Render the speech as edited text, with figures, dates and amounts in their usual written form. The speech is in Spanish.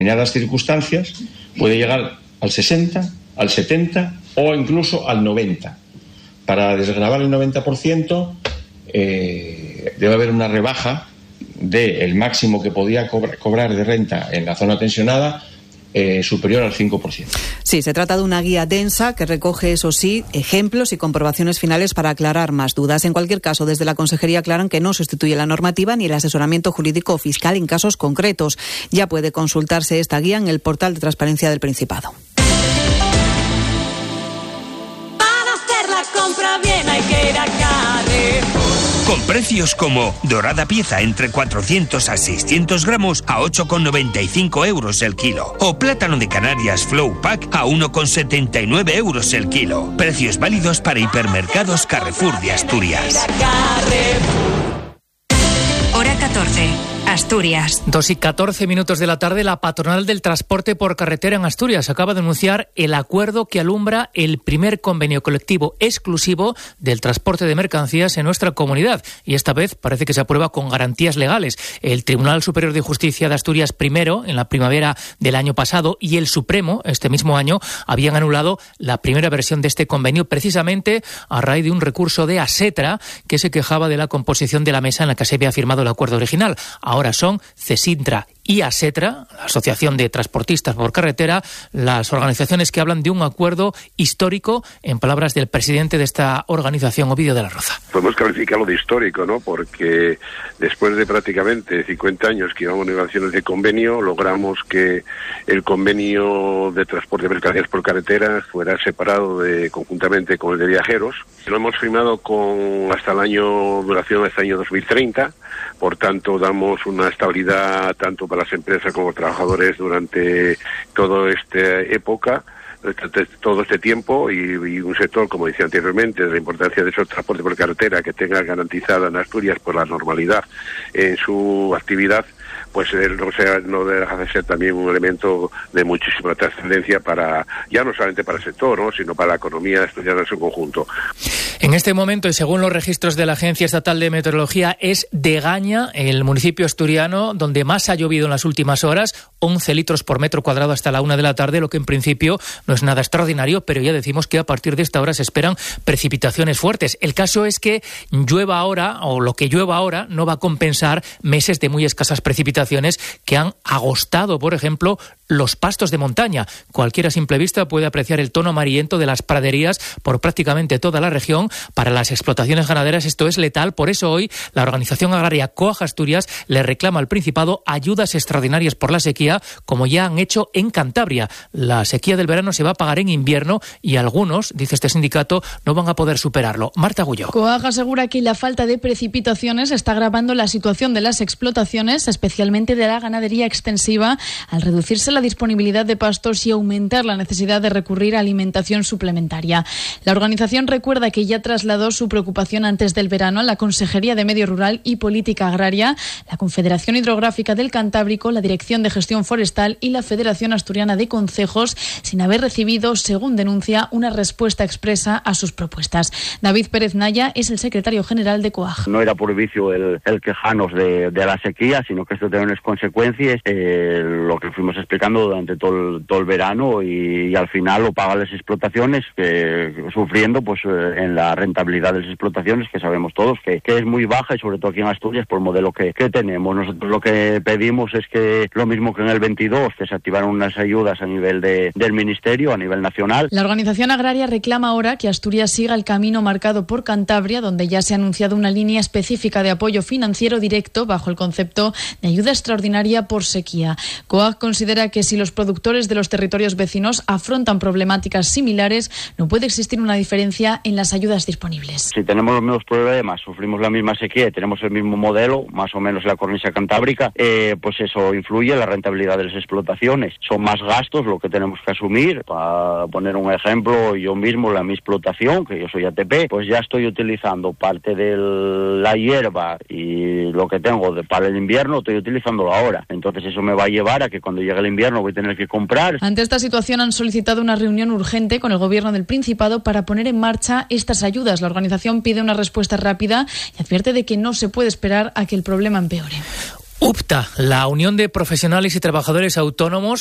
determinadas circunstancias puede llegar al 60, al 70 o incluso al 90%. Para desgravar el 90% debe haber una rebaja del máximo que podía cobrar de renta en la zona tensionada superior al 5%. Sí, se trata de una guía densa que recoge, eso sí, ejemplos y comprobaciones finales para aclarar más dudas. En cualquier caso, desde la Consejería aclaran que no sustituye la normativa ni el asesoramiento jurídico o fiscal en casos concretos. Ya puede consultarse esta guía en el portal de transparencia del Principado. Para hacer la compra bien hay que ir a Carrefour. Con precios como dorada pieza entre 400 a 600 gramos a 8,95 euros el kilo. O plátano de Canarias Flow Pack a 1,79 euros el kilo. Precios válidos para hipermercados Carrefour de Asturias. Hora 14. Asturias. 2:14 de la tarde, la patronal del transporte por carretera en Asturias acaba de anunciar el acuerdo que alumbra el primer convenio colectivo exclusivo del transporte de mercancías en nuestra comunidad. Y esta vez parece que se aprueba con garantías legales. El Tribunal Superior de Justicia de Asturias primero, en la primavera del año pasado, y el Supremo, este mismo año, habían anulado la primera versión de este convenio precisamente a raíz de un recurso de Asetra que se quejaba de la composición de la mesa en la que se había firmado el acuerdo original. Ahora son Cesintra y Asetra, la Asociación de Transportistas por Carretera, las organizaciones que hablan de un acuerdo histórico, en palabras del presidente de esta organización, Ovidio de la Roza. Podemos calificarlo de histórico, ¿no? Porque después de prácticamente 50 años que llevamos negociaciones de convenio, logramos que el convenio de transporte de mercancías por carretera fuera separado conjuntamente con el de viajeros. Lo hemos firmado con hasta el año duración hasta el año 2030, por tanto damos una estabilidad tanto para las empresas como trabajadores durante toda esta época, todo este tiempo, y un sector, como decía anteriormente, de la importancia de esos transporte por carretera que tenga garantizada en Asturias por la normalidad en su actividad, pues no deja de ser también un elemento de muchísima trascendencia para, ya no solamente para el sector, ¿no?, sino para la economía asturiana en su conjunto. En este momento, y según los registros de la Agencia Estatal de Meteorología, es Degaña, el municipio asturiano donde más ha llovido en las últimas horas, 11 litros por metro cuadrado hasta la 1 de la tarde, lo que en principio no es nada extraordinario, pero ya decimos que a partir de esta hora se esperan precipitaciones fuertes. El caso es que llueva ahora, o lo que llueva ahora, no va a compensar meses de muy escasas precipitaciones que han agostado, por ejemplo, los pastos de montaña. Cualquiera a simple vista puede apreciar el tono amarillento de las praderías por prácticamente toda la región. Para las explotaciones ganaderas esto es letal. Por eso hoy la organización agraria COAG Asturias le reclama al Principado ayudas extraordinarias por la sequía, como ya han hecho en Cantabria. La sequía del verano se va a pagar en invierno y algunos, dice este sindicato, no van a poder superarlo. Marta Agulló. COAG asegura que la falta de precipitaciones está agravando la situación de las explotaciones, especialmente de la ganadería extensiva, al reducirse la disponibilidad de pastos y aumentar la necesidad de recurrir a alimentación suplementaria. La organización recuerda que ya trasladó su preocupación antes del verano a la Consejería de Medio Rural y Política Agraria, la Confederación Hidrográfica del Cantábrico, la Dirección de Gestión Forestal y la Federación Asturiana de Concejos, sin haber recibido, según denuncia, una respuesta expresa a sus propuestas. David Pérez Naya es el secretario general de COAG. No era por vicio el quejarnos de la sequía, sino que esto tiene unas consecuencias, lo que fuimos explicando durante todo el verano, y al final lo pagan las explotaciones, sufriendo pues en la rentabilidad de las explotaciones, que sabemos todos que es muy baja, y sobre todo aquí en Asturias por el modelo que tenemos. Nosotros lo que pedimos es que lo mismo que en el 22, que se activaron unas ayudas a nivel del Ministerio, a nivel nacional. La organización agraria reclama ahora que Asturias siga el camino marcado por Cantabria, donde ya se ha anunciado una línea específica de apoyo financiero directo bajo el concepto de ayuda extraordinaria por sequía. COAG considera que si los productores de los territorios vecinos afrontan problemáticas similares, no puede existir una diferencia en las ayudas disponibles. Si tenemos los mismos problemas, sufrimos la misma sequía y tenemos el mismo modelo, más o menos la cornisa cantábrica, pues eso influye en la rentabilidad de las explotaciones. Son más gastos lo que tenemos que asumir. Para poner un ejemplo, yo mismo, mi explotación, que yo soy ATP, pues ya estoy utilizando parte de la hierba y lo que tengo para el invierno, estoy utilizándolo ahora. Entonces eso me va a llevar a que cuando llegue el invierno voy a tener que comprar. Ante esta situación han solicitado una reunión urgente con el Gobierno del Principado para poner en marcha estas ayudas. La organización pide una respuesta rápida y advierte de que no se puede esperar a que el problema empeore. UPTA, la Unión de Profesionales y Trabajadores Autónomos,